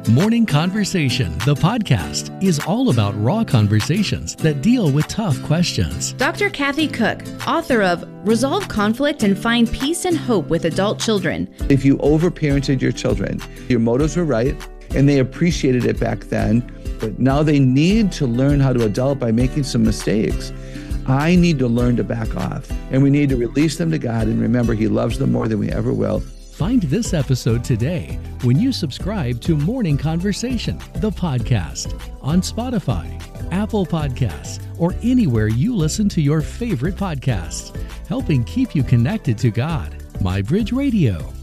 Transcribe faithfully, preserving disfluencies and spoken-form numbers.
Morning Conversation, the podcast, is all about raw conversations that deal with tough questions. Doctor Kathy Cook, author of Resolve Conflict and Find Peace and Hope with Adult Children. If you overparented your children, your motives were right, and they appreciated it back then, but now they need to learn how to adult by making some mistakes. I need to learn to back off, and we need to release them to God and remember He loves them more than we ever will. Find this episode today when you subscribe to Morning Conversation, the podcast, on Spotify, Apple Podcasts, or anywhere you listen to your favorite podcasts, helping keep you connected to God. MyBridge Radio.